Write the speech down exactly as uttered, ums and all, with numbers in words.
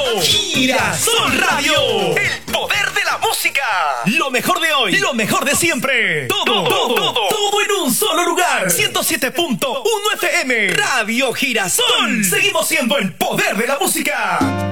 Girasol Radio, el poder de la música. Lo mejor de hoy, lo mejor de siempre. Todo, todo, todo, todo en un solo lugar. ciento siete punto uno F M, Radio Girasol. Seguimos siendo el poder de la música.